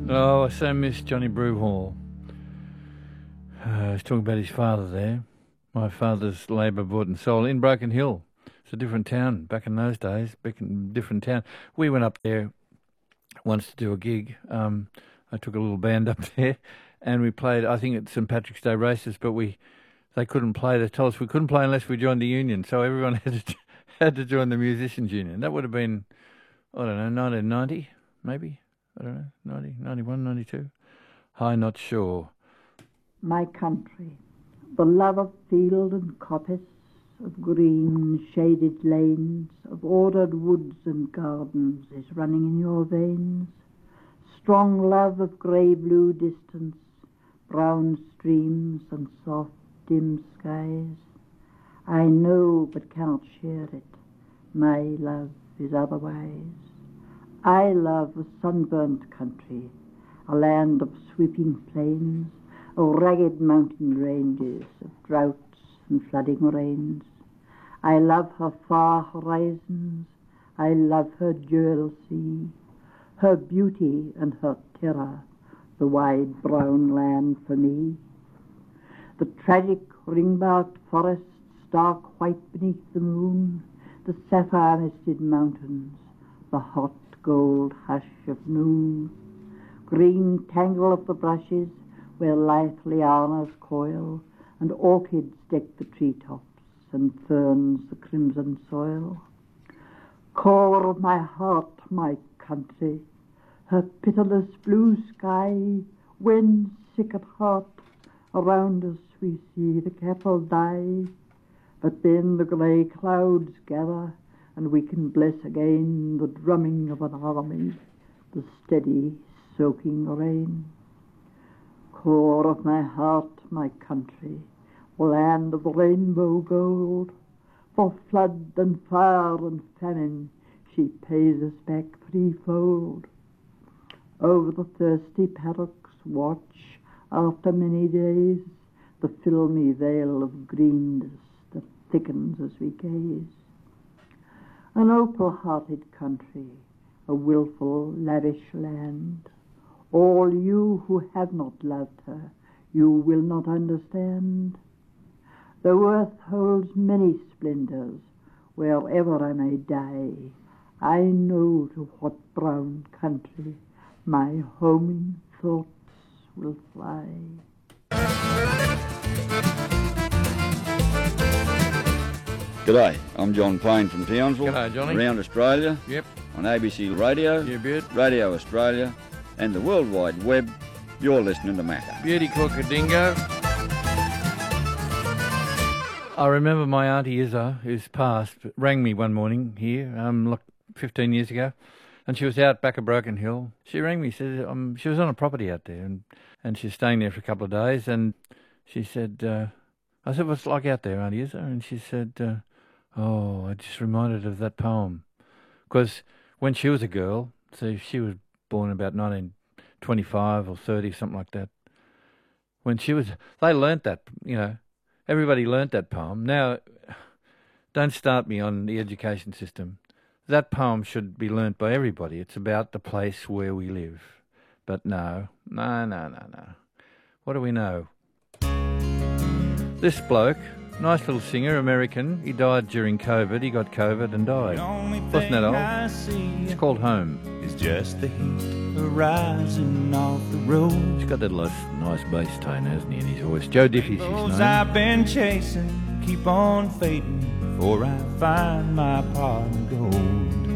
Oh, I so miss Johnny Brewhall. I was talking about his father there. My father's labour, bought and sold in Broken Hill. It's a different town back in those days, different town. We went up there once to do a gig. I took a little band up there and we played, I think, at St Patrick's Day races, but they couldn't play. They told us we couldn't play unless we joined the union, so everyone had to join the musicians union. That would have been, I don't know, 1990, maybe? I don't know, 90, 91, 92? I'm not sure. My country, the love of field and coppice, of green shaded lanes, of ordered woods and gardens is running in your veins. Strong love of grey-blue distance, brown streams and soft dim skies. I know but cannot share it. My love is otherwise. I love a sunburnt country, a land of sweeping plains, of ragged mountain ranges, of droughts and flooding rains. I love her far horizons, I love her jewel sea, her beauty and her terror, the wide brown land for me. The tragic ring-barked forests, stark white beneath the moon, the sapphire-misted mountains, the hot gold hush of noon, green tangle of the brushes where lithe lianas coil, and orchids deck the treetops, and ferns the crimson soil. Core of my heart, my country, her pitiless blue sky, when sick at heart, around us we see the cattle die. But then the grey clouds gather, and we can bless again the drumming of an army, the steady soaking rain. Core of my heart, my country, land of the rainbow gold, for flood and fire and famine she pays us back threefold. Over the thirsty paddocks watch, after many days, the filmy veil of greenness that thickens as we gaze. An opal-hearted country, a wilful, lavish land. All you who have not loved her, you will not understand. Though earth holds many splendours, wherever I may die, I know to what brown country my homing thoughts will fly. G'day, I'm John Payne from Townsville. G'day, Johnny. Around Australia. Yep. On ABC Radio. Yeah, Beaut. Radio Australia. And the World Wide Web. You're listening to Macca. Beauty Cooker Dingo. I remember my Auntie Izza, who's passed, rang me one morning here, like 15 years ago, and she was out back of Broken Hill. She rang me, said she was on a property out there, and she's staying there for a couple of days, and she said, I said, what's it like out there, Auntie Izza? And she said, I just reminded of that poem. Because when she was a girl, so she was born about 1925 or 30, something like that. When they learnt that, everybody learnt that poem. Now, don't start me on the education system. That poem should be learnt by everybody. It's about the place where we live. But no. What do we know? This bloke, nice little singer, American, he died during COVID. He got COVID and died. Wasn't that old? It's called Home. It's just the heat arising off the road. He's got that nice bass tone, hasn't he, in his voice? Joe Diffie's his name. I've been chasing keep on fading before I find my pot of gold.